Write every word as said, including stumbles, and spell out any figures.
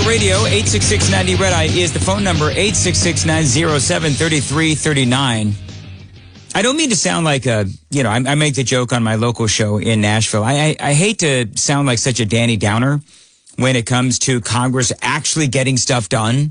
Radio. eight six six, ninety, red eye is the phone number. eight six six, nine zero seven, three three three nine. I don't mean to sound like a, you know, I, I make the joke on my local show in Nashville. I, I, I hate to sound like such a Danny Downer when it comes to Congress actually getting stuff done.